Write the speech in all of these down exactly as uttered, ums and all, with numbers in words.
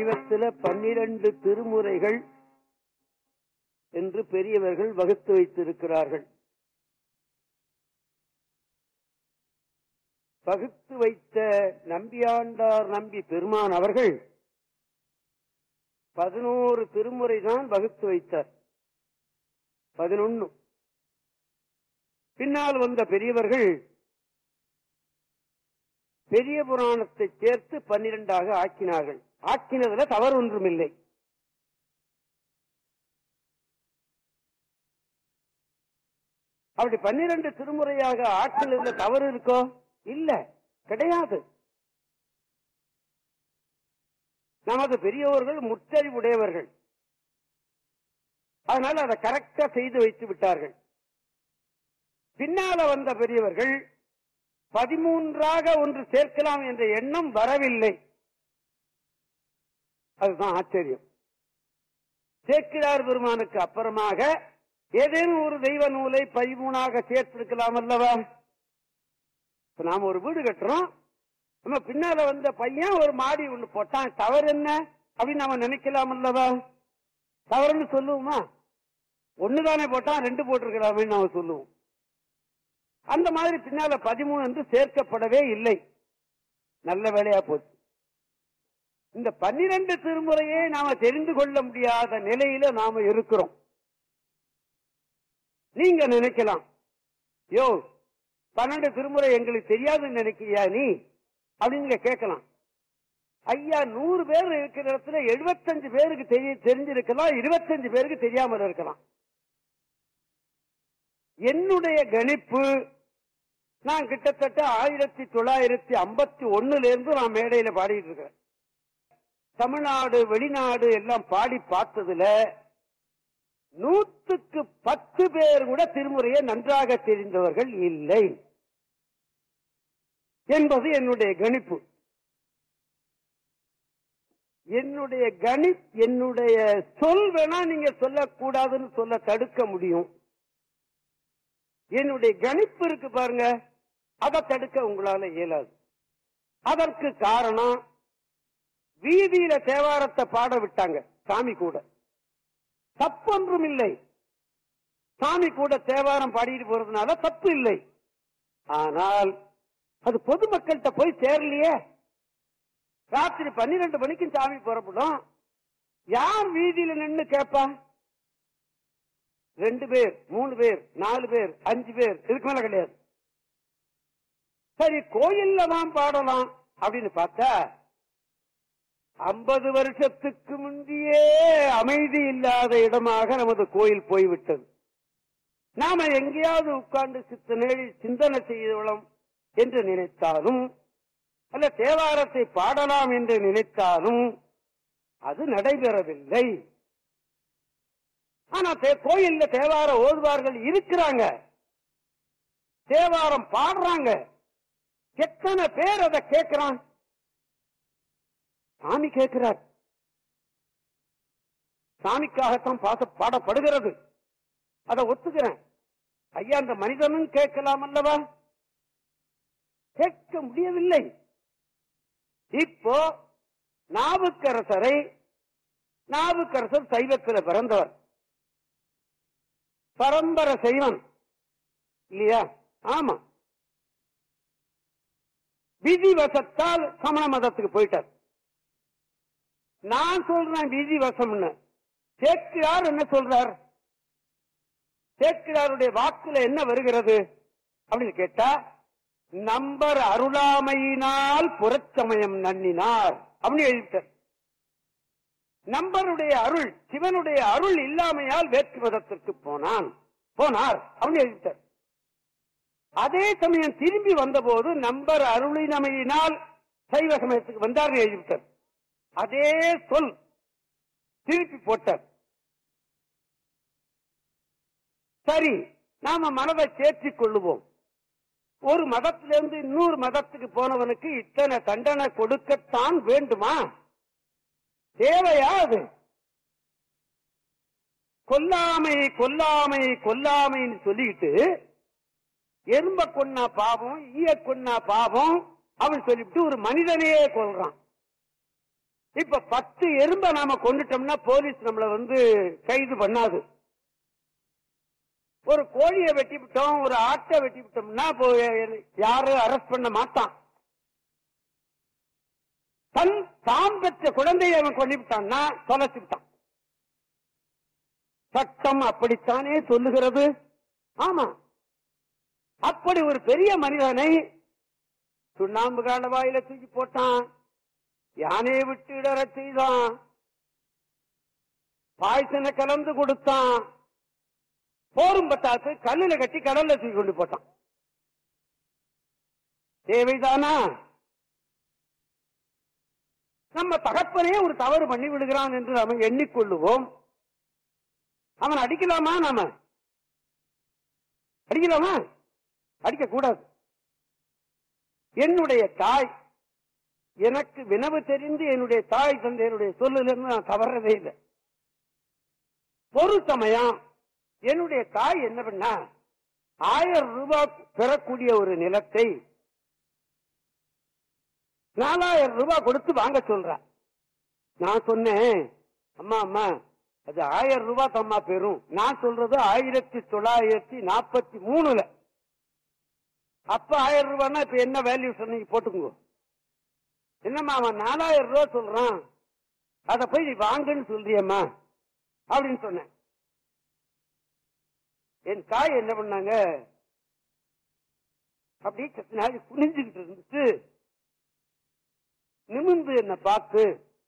பன்னிரண்டு திருமுறைகள் என்று பெரியவர்கள் வகுத்து வைத்திருக்கிறார்கள். வகுத்து வைத்த நம்பியாண்டார் நம்பி பெருமான் அவர்கள் பதினோரு திருமுறை தான் வகுத்து வைத்தார். பதினொன்னு பின்னால் வந்த பெரியவர்கள் பெரிய புராணத்தை சேர்த்து பன்னிரண்டாக ஆக்கினார்கள். ஆக்கினதுல தவறு ஒன்றுமில்லை. அப்படி பன்னிரண்டு திருமுறையாக ஆக்கினதுல தவறு இருக்கோ? இல்ல, கிடையாது. நமது பெரியவர்கள் முற்றறிவுடையவர்கள், அதனால அதை கரெக்டா செய்து வைத்து விட்டார்கள். பின்னால வந்த பெரியவர்கள் பதிமூன்றாக ஒன்று சேர்க்கலாம் என்ற எண்ணம் வரவில்லை. அதுதான் ஆச்சரியம். சேக்கிழார் பெருமானுக்கு அப்புறமாக ஏதேனும் ஒரு தெய்வ நூலை பதிமூணாக சேர்த்திருக்கலாம் அல்லவா? நாம ஒரு வீடு கட்டுறோம், நம்ம பின்னால வந்த பையன் ஒரு மாடி ஒண்ணு போட்டான், தவறு என்ன அப்படின்னு நாம நினைக்கலாம் அல்லவா? தவறுன்னு சொல்லுவோமா? ஒண்ணுதானே போட்டான், ரெண்டு போட்டிருக்கலாமே நாம சொல்லுவோம். அந்த மாதிரி பின்னால பதிமூணு என்று சேர்க்கப்படவே இல்லை. நல்ல வேலையா போச்சு. இந்த பன்னிரண்டு திருமுறையை நாம தெரிந்து கொள்ள முடியாத நிலையில நாம இருக்கிறோம். நீங்க நினைக்கலாம், யோ பன்னெண்டு திருமுறை எங்களுக்கு தெரியாதுன்னு நினைக்கிறியா நீ அப்படின்னு கேட்கலாம். ஐயா, நூறு பேர் இருக்கிற இடத்துல எழுபத்தஞ்சு பேருக்கு தெரிஞ்சிருக்கலாம், இருபத்தஞ்சு பேருக்கு தெரியாமல் இருக்கலாம். என்னுடைய கணிப்பு, நான் கிட்டத்தட்ட ஆயிரத்தி தொள்ளாயிரத்தி ஐம்பத்தி ஒண்ணுல இருந்து நான் மேடையில பாடிட்டு இருக்கிறேன். தமிழ்நாடு வெளிநாடு எல்லாம் பாடி பார்த்ததுல நூற்றுக்கு பத்து பேர் கூட திருமுறையை நன்றாக தெரிந்தவர்கள் இல்லை என்பது என்னுடைய கணிப்பு. என்னுடைய கணி என்னுடைய சொல் வேணா நீங்க சொல்லக்கூடாதுன்னு சொல்ல தடுக்க முடியும். என்னுடைய கணிப்பு இருக்கு பாருங்க, அதை தடுக்க உங்களால இயலாது. அதற்கு காரணம், வீதியில தேவாரத்தை பாட விட்டாங்க சாமி கூட, தப்பொன்றும் இல்லை. சாமி கூட தேவாரம் பாடிட்டு போறதுனால தப்பு இல்லை. ஆனால் அது பொதுமக்கள்கிட்ட போய் சேரலையே. ராத்திரி பன்னிரண்டு மணிக்கு சாமி புறப்படும், யார் வீதியில நின்று கேட்பா? ரெண்டு பேர், மூணு பேர், நாலு பேர், அஞ்சு பேர், இதுக்கு மேல கிடையாது. சரி, கோயில்ல தான் பாடலாம் அப்படின்னு பார்த்தா ஐம்பது வருஷத்துக்கு முந்தையே அமைதி இல்லாத இடமாக நமது கோயில் போய்விட்டது. நாம எங்கேயாவது உட்கார்ந்து சித்தனை சிந்தனை செய்யலாம் என்று நினைத்தாலும், அல்ல தேவாரத்தை பாடலாம் என்று நினைத்தாலும் அது நடைபெறவில்லை. ஆனா கோயில்ல தேவார ஓதுவார்கள் இருக்கிறாங்க, தேவாரம் பாடுறாங்க. எத்தனை பேர் அதை கேட்கிறான்? சாமி கேட்கிறார், சாமிக்காகத்தான் பாடப்படுகிறது, அதை ஒத்துக்கிறேன். ஐயா, அந்த மனிதனும் கேட்கலாம் அல்லவா? கேட்க முடியவில்லை. இப்போ நாவுக்கரசரை, நாவுக்கரசர் சைவத்தில் பிறந்தவர், பரம்பர சைவன் இல்லையா? ஆமா. விதிவசத்தால் சமண மதத்துக்கு போயிட்டார். நான் சொல்றேன் விதிவசம்னு. சேக்கிழார் என்ன சொல்றார்? சேக்கிழாருடைய வாக்குல என்ன வருகிறது அப்படின்னு கேட்டா, நம்பர் அருளாமையினால் புறச்சமயம் நன்னினார் அப்படின்னு எழுதிட்டார். நம்பருடைய அருள், சிவனுடைய அருள் இல்லாமையால் வேற்று மதத்திற்கு போனான் போனார் அப்படின்னு எழுதிட்டார். அதே சமயம் திரும்பி வந்தபோது நம்பர் அருளினமையினால் சைவ சமயத்துக்கு வந்தார் எழுதிவிட்டார். அதே சொல் திருப்பி போட்டார். சரி, நாம மனதை சேர்த்திக் கொள்ளுவோம். ஒரு மதத்திலிருந்து இன்னொரு மதத்துக்கு போனவனுக்கு இத்தனை தண்டனை கொடுக்கத்தான் வேண்டுமா? தேவையா? அது கொல்லாமை கொல்லாமை கொல்லாமைன்னு சொல்லிட்டு எறும்ப கொன்னா பாவம், ஈய கொன்னா பாவம் அப்படின்னு சொல்லிட்டு ஒரு மனிதனையே கொல்றான். இப்ப பத்து எறும்ப நாம கொண்டுட்டோம்னா போலீஸ் நம்மள வந்து கைது பண்ணாது. ஒரு கோழியை வெட்டி விட்டோம், ஒரு ஆட்டை வெட்டி விட்டோம்னா யாரும் அரெஸ்ட் பண்ண மாட்டான். தன் தாம் பெற்ற குழந்தையை அவன் கொண்டுவிட்டான்னா தொலைச்சு விட்டான். சட்டம் அப்படித்தானே சொல்லுகிறது. ஆமா, அப்படி ஒரு பெரிய மனிதனை சுண்ணாம்பு கால வாயில தூக்கி போட்டான், யானையை விட்டு இடற செய்தான், பாய்சனை கலந்து கொடுத்தான், போரும் பட்டாத்து கல்லுல கட்டி கடல்ல தூக்கி கொண்டு போட்டான். தேவைதானா? நம்ம தகப்பனே ஒரு தவறு பண்ணி விடுகிறான் என்று நாம் எண்ணிக்கொள்ளுவோம். அவன் அடிக்கலாமா? நாம அடிக்கலாமா? அடிக்க கூடாது. என்னுடைய தாய் எனக்கு வினவு தெரிந்து என்னுடைய தாய் தந்தையருடைய சொல்லிலிருந்து நான் தவறதே இல்லை. ஒரு சமயம் என்னுடைய தாய் என்ன பண்ணா, ஆயிரம் ரூபாய் பெறக்கூடிய ஒரு நிலத்தை நாலாயிரம் ரூபாய் கொடுத்து வாங்க சொல்ற. நான் சொன்னேன், அம்மா அம்மா அது ஆயிரம் ரூபாய் தம்மா பெறும். நான் சொல்றது ஆயிரத்தி தொள்ளாயிரத்தி நாற்பத்தி மூணுல. அப்ப ஆயிரம் ரூபாய்னா இப்ப என்ன வேல்யூ சொன்னீங்க போட்டுக்கோ. என்னம்மா அவன் நாலாயிரம் ரூபாய் சொல்றான், அத போய் நீ வாங்குன்னு சொல்றியம்மா அப்படின்னு சொன்னேன். என் தாய் என்ன பண்ணாங்க, அப்படி சத்து நாள் குனிஞ்சுக்கிட்டு இருந்துச்சு, நிமிர்ந்து என்ன பார்த்து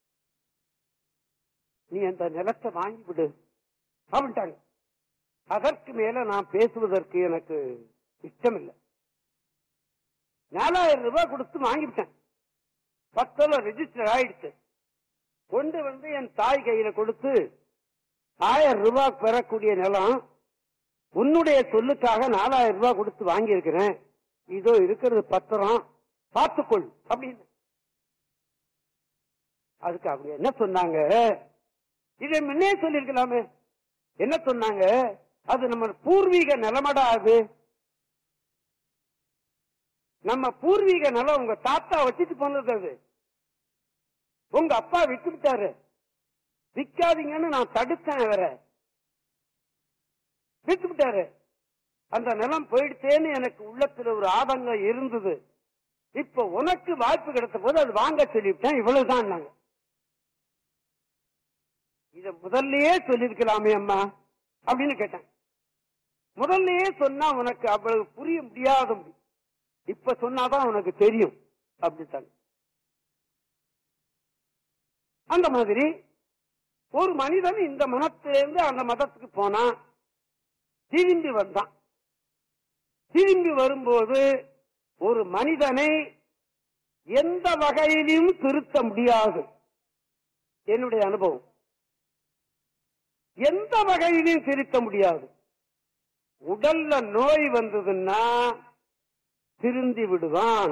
நீ அந்த நிலத்தை வாங்கிவிடு அப்படின்ட்டாங்க. அதற்கு மேல நான் பேசுவதற்கு எனக்கு இஷ்டம் இல்லை. நாலாயிரம் ரூபாய் கொடுத்து வாங்கிவிட்டேன். பத்தோல ரெஜிஸ்டர் ஆயிடுச்சு. கொண்டு வந்து என் தாய் கையில கொடுத்து, ஆயிரம் ரூபாய் பெறக்கூடிய நிலம் உன்னுடைய சொல்லுக்காக நாலாயிரம் ரூபாய் கொடுத்து வாங்கி இருக்கிறேன், இதோ இருக்கிறது பத்திரம், பார்த்துக்கொள் அப்படின்னு. அதுக்கு அவங்க என்ன சொன்னாங்க, இதை முன்னே சொல்லிருக்கலாமே. என்ன சொன்னாங்க, அது நம்ம பூர்வீக நிலமடா, அது நம்ம பூர்வீக நிலம், உங்க தாத்தா வச்சுட்டு போனது, அது உங்க அப்பா விட்டு விட்டாரு, விற்காதீங்கன்னு நான் தடுத்தேன், வேற விட்டு விட்டாரு. அந்த நிலம் போயிடுச்சேன்னு எனக்கு உள்ளத்துல ஒரு ஆதங்கம் இருந்தது. இப்ப உனக்கு வாய்ப்பு கிடைத்த போது அது வாங்க சொல்லிவிட்டேன், இவ்வளவுதான். நாங்க இத முதல்லயே சொல்லிருக்கலாமே அம்மா அப்படின்னு கேட்டேன். முதல்லயே சொன்னா உனக்கு அவ்வளவு புரிய முடியாத, இப்ப சொன்னாதான் உனக்கு தெரியும் அப்படித்தாங்க. அந்த மாதிரி ஒரு மனிதன் இந்த மதத்திலிருந்து அந்த மதத்துக்கு போனா, திரும்பி வந்தான். திரும்பி வரும்போது ஒரு மனிதனை எந்த வகையிலும் திருத்த முடியாது. என்னுடைய அனுபவம், எந்த வகையிலும் திருத்த முடியாது. உடல்ல நோய் வந்ததுன்னா திருந்தி விடுவான்.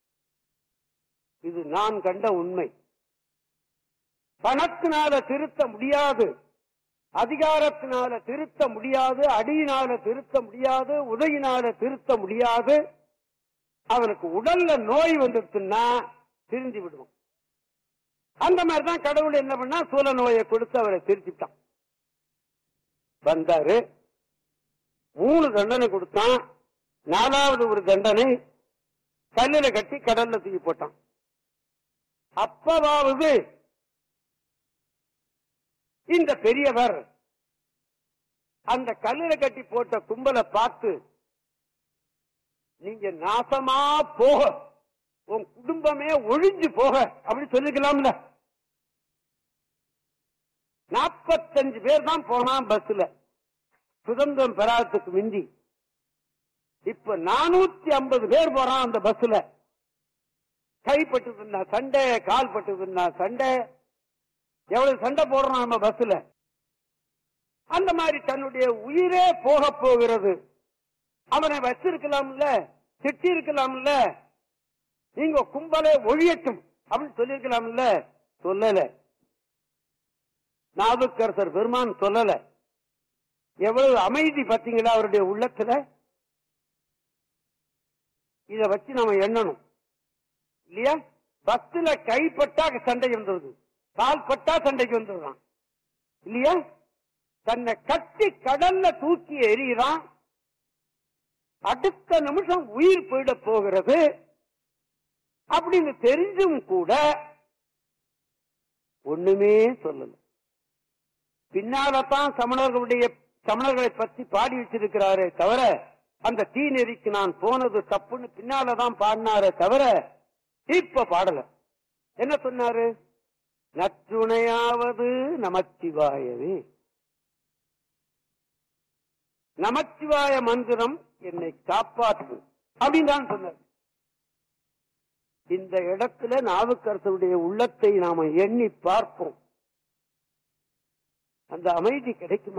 இது நான் கண்ட உண்மை. பணத்தினால திருத்த முடியாது, அதிகாரத்தினால திருத்த முடியாது, அடியினால திருத்த முடியாது, உதவினால திருத்த முடியாது. அவனுக்கு உடல்ல நோய் வந்துருச்சுன்னா திருந்தி விடுவான். அந்த மாதிரிதான் கடவுள் என்ன பண்ணா, சூல நோயை கொடுத்து அவரை திருத்திட்டான். வந்தாரு, மூணு தண்டனை கொடுத்தான். நாலாவது ஒரு தண்டனை கல்லுல கட்டி கடல்ல தூக்கி போட்டான். அப்பவாவது இந்த பெரியவர் அந்த கல்லுல கட்டி போட்ட கும்பலை பார்த்து, நீங்க நாசமா போக, உன் குடும்பமே ஒழிஞ்சு போக அப்படின்னு சொல்லிக்கலாம்ல. நாற்பத்தஞ்சு பேர் தான் போனான் பஸ்ல, சுதந்திரம் பெறாததுக்கு மிஞ்சி. இப்ப நானூத்தி ஐம்பது பேர் போறான் அந்த பஸ்ல. கைப்பட்டு சண்டை, கால் பட்டு சண்டை, எவ்வளவு சண்டை போடுறான் நம்ம பஸ்ல. அந்த மாதிரி தன்னுடைய உயிரே போக போகிறது. அவனை வச்சிருக்கலாம்ல, திட்டி இருக்கலாம்ல, நீங்க கும்பலே ஒழியட்டும் அப்படின்னு சொல்லிருக்கலாம்ல. சொல்லல. நாவுக்கரசர் பெருமான் சொல்லல. எவ்வளவு அமைதி பார்த்தீங்களா அவருடைய உள்ளத்துல. இத வச்சு நாம எண்ணணும் இல்லையா? பஸ்ல கைப்பட்டா சண்டை இருந்தது, கால் பட்டா சண்டைக்கு வந்துடுறான் இல்லையா? தன்னை கட்டி கடல்ல தூக்கி எறிகிறான். அடுத்த நிமிஷம் உயிர் போயிட போகிறது அப்படின்னு தெரிஞ்சும் கூட ஒண்ணுமே சொல்லல. பின்னால்தான் சமணர்களுடைய சமணர்களை பற்றி பாடி வச்சிருக்கிறாரே தவிர, அந்த தீ நெறிக்கு நான் போனது தப்புன்னு பின்னாலதான் பாடினாரே தவிர இப்ப பாடல. என்ன சொன்னாரு? நற்றுணையாவது நமச்சிவாயவே, நமச்சிவாய மந்திரம் என்னை காப்பாற்று அப்படின்னு தான் சொன்னார். இந்த இடத்துல நாவுக்கரசருடைய உள்ளத்தை நாம எண்ணி பார்ப்போம். அந்த அமைதி கிடைக்குமா?